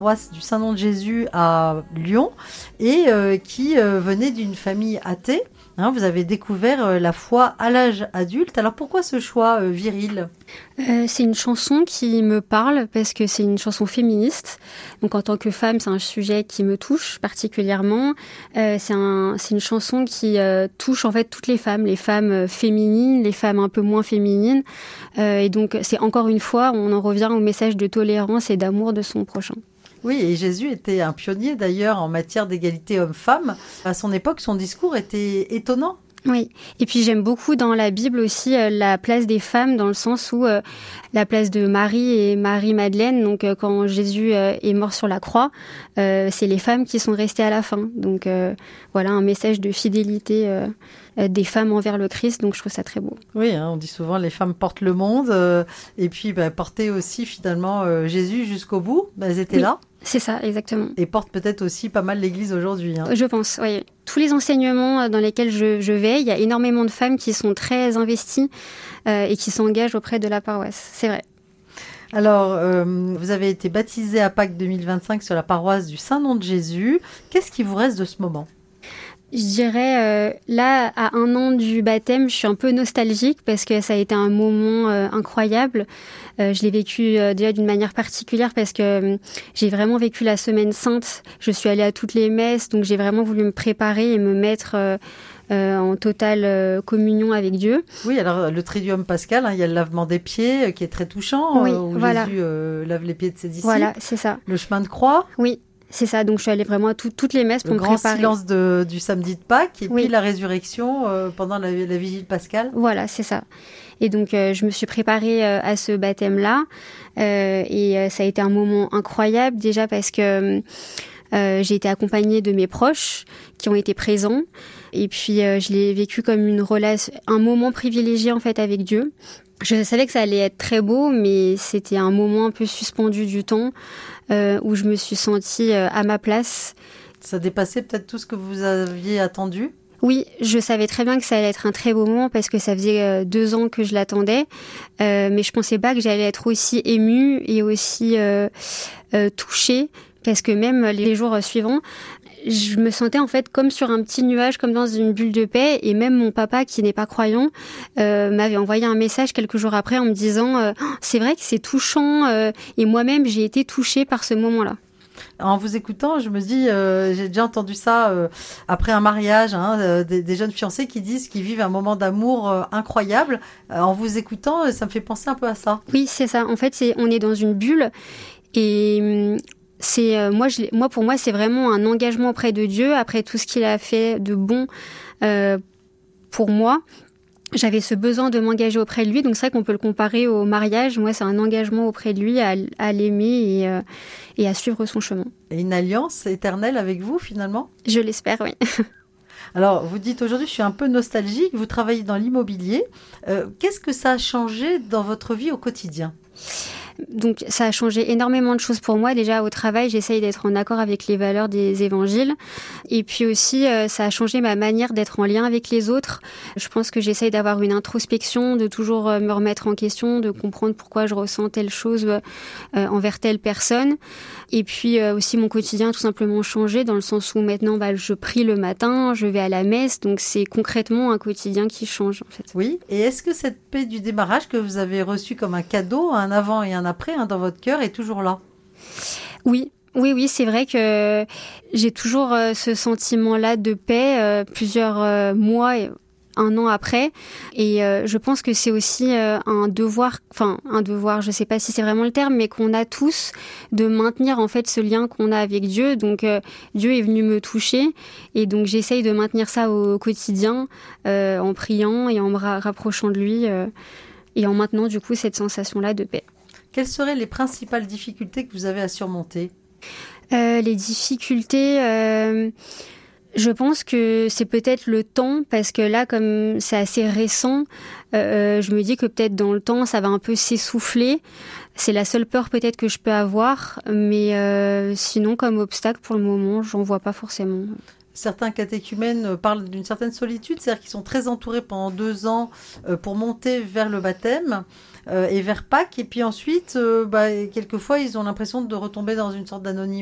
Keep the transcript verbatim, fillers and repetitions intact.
paroisse du Saint-Nom de Jésus à Lyon et euh, qui euh, venait d'une famille athée. Hein, vous avez découvert euh, la foi à l'âge adulte. Alors pourquoi ce choix euh, viril ? Euh, c'est une chanson qui me parle parce que c'est une chanson féministe. Donc en tant que femme, c'est un sujet qui me touche particulièrement. Euh, c'est, un, c'est une chanson qui euh, touche en fait toutes les femmes, les femmes féminines, les femmes un peu moins féminines. Euh, et donc c'est encore une fois, on en revient au message de tolérance et d'amour de son prochain. Oui, et Jésus était un pionnier d'ailleurs en matière d'égalité homme-femme. À son époque, son discours était étonnant. Oui, et puis j'aime beaucoup dans la Bible aussi euh, la place des femmes, dans le sens où euh, la place de Marie et Marie-Madeleine, donc euh, quand Jésus euh, est mort sur la croix, euh, c'est les femmes qui sont restées à la fin. Donc euh, voilà, un message de fidélité euh, euh, des femmes envers le Christ, donc je trouve ça très beau. Oui, hein, on dit souvent les femmes portent le monde, euh, et puis bah, porter aussi finalement euh, Jésus jusqu'au bout, bah, elles étaient Oui. là. C'est ça, exactement. Et porte peut-être aussi pas mal l'Église aujourd'hui. Hein. Je pense, oui. Tous les enseignements dans lesquels je, je vais, il y a énormément de femmes qui sont très investies euh, et qui s'engagent auprès de la paroisse. C'est vrai. Alors, euh, vous avez été baptisée à Pâques deux mille vingt-cinq sur la paroisse du Saint-Nom de Jésus. Qu'est-ce qui vous reste de ce moment ? Je dirais, euh, là, à un an du baptême, je suis un peu nostalgique parce que ça a été un moment euh, incroyable. Euh, je l'ai vécu euh, déjà d'une manière particulière parce que euh, j'ai vraiment vécu la Semaine Sainte. Je suis allée à toutes les messes, donc j'ai vraiment voulu me préparer et me mettre euh, euh, en totale euh, communion avec Dieu. Oui, alors le Triduum pascal, hein, il y a le lavement des pieds euh, qui est très touchant, Oui, euh, où voilà. Jésus euh, lave les pieds de ses disciples. Voilà, c'est ça. Le chemin de croix. Oui. C'est ça, donc je suis allée vraiment à tout, toutes les messes pour le me grand préparer. silence de, du samedi de Pâques et Oui. puis la résurrection euh, pendant la, la vigile pascale. Voilà, c'est ça. Et donc euh, je me suis préparée euh, à ce baptême-là euh, et euh, ça a été un moment incroyable déjà parce que euh, j'ai été accompagnée de mes proches qui ont été présents et puis euh, je l'ai vécu comme une relation, un moment privilégié en fait avec Dieu. Je savais que ça allait être très beau, mais c'était un moment un peu suspendu du temps euh, où je me suis sentie euh, à ma place. Ça dépassait peut-être tout ce que vous aviez attendu ? Oui, je savais très bien que ça allait être un très beau moment parce que ça faisait euh, deux ans que je l'attendais, euh, mais je pensais pas que j'allais être aussi émue et aussi euh, euh, touchée parce que même les jours suivants, je me sentais en fait comme sur un petit nuage, comme dans une bulle de paix. Et même mon papa, qui n'est pas croyant, euh, m'avait envoyé un message quelques jours après en me disant euh, « C'est vrai que c'est touchant euh, ». Et moi-même, j'ai été touchée par ce moment-là. En vous écoutant, je me dis, euh, j'ai déjà entendu ça euh, après un mariage, hein, euh, des, des jeunes fiancés qui disent qu'ils vivent un moment d'amour euh, incroyable. Euh, en vous écoutant, ça me fait penser un peu à ça. Oui, c'est ça. En fait, c'est, on est dans une bulle et... C'est euh, moi, je, moi pour moi c'est vraiment un engagement auprès de Dieu après tout ce qu'il a fait de bon euh, pour moi. J'avais ce besoin de m'engager auprès de lui, donc c'est vrai qu'on peut le comparer au mariage. Moi, c'est un engagement auprès de lui à, à l'aimer et, euh, et à suivre son chemin. Et une alliance éternelle avec vous finalement ? Je l'espère, oui. Alors, vous dites aujourd'hui, je suis un peu nostalgique. Vous travaillez dans l'immobilier. Euh, qu'est-ce que ça a changé dans votre vie au quotidien ? Donc ça a changé énormément de choses pour moi. Déjà au travail, j'essaye d'être en accord avec les valeurs des évangiles. Et puis aussi, euh, ça a changé ma manière d'être en lien avec les autres. Je pense que j'essaye d'avoir une introspection, de toujours euh, me remettre en question, de comprendre pourquoi je ressens telle chose euh, envers telle personne. Et puis euh, aussi mon quotidien a tout simplement changé dans le sens où maintenant bah, je prie le matin, je vais à la messe. Donc c'est concrètement un quotidien qui change en fait. Oui, et est-ce que cette paix du démarrage que vous avez reçue comme un cadeau, un avant et un après hein, dans votre cœur est toujours là ? Oui. Oui, oui, c'est vrai que j'ai toujours euh, ce sentiment-là de paix euh, plusieurs euh, mois, et un an après. Et euh, je pense que c'est aussi euh, un devoir, enfin un devoir, je sais pas si c'est vraiment le terme, mais qu'on a tous de maintenir en fait ce lien qu'on a avec Dieu. Donc euh, Dieu est venu me toucher et donc j'essaye de maintenir ça au quotidien euh, en priant et en me ra- rapprochant de lui euh, et en maintenant du coup cette sensation-là de paix. Quelles seraient les principales difficultés que vous avez à surmonter ? Euh, les difficultés, euh, je pense que c'est peut-être le temps, parce que là, comme c'est assez récent, euh, je me dis que peut-être dans le temps, ça va un peu s'essouffler. C'est la seule peur peut-être que je peux avoir, mais euh, sinon, comme obstacle, pour le moment, j'en vois pas forcément. Certains catéchumènes parlent d'une certaine solitude, c'est-à-dire qu'ils sont très entourés pendant deux ans pour monter vers le baptême. euh, et vers Pâques. Et puis ensuite, euh, bah, quelquefois, ils ont l'impression de retomber dans une sorte d'anonymat.